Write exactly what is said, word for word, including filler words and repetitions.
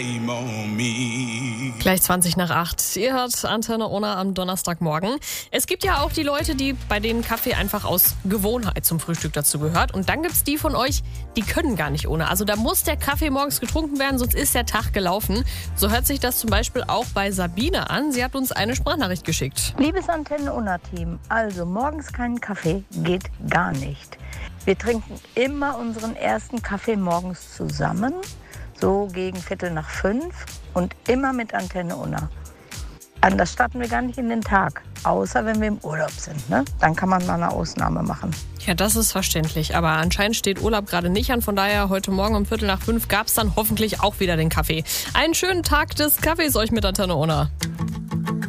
Gleich zwanzig nach acht. Ihr hört Antenne Unna am Donnerstagmorgen. Es gibt ja auch die Leute, die bei denen Kaffee einfach aus Gewohnheit zum Frühstück dazu gehört. Und dann gibt's die von euch, die können gar nicht ohne. Also da muss der Kaffee morgens getrunken werden, sonst ist der Tag gelaufen. So hört sich das zum Beispiel auch bei Sabine an. Sie hat uns eine Sprachnachricht geschickt. Liebes Antenne Unna-Team, also morgens keinen Kaffee geht gar nicht. Wir trinken immer unseren ersten Kaffee morgens zusammen. So gegen Viertel nach fünf und immer mit Antenne Unna. Anders starten wir gar nicht in den Tag, außer wenn wir im Urlaub sind. Ne? Dann kann man mal eine Ausnahme machen. Ja, das ist verständlich, aber anscheinend steht Urlaub gerade nicht an. Von daher heute Morgen um Viertel nach fünf gab es dann hoffentlich auch wieder den Kaffee. Einen schönen Tag des Kaffees euch mit Antenne Unna.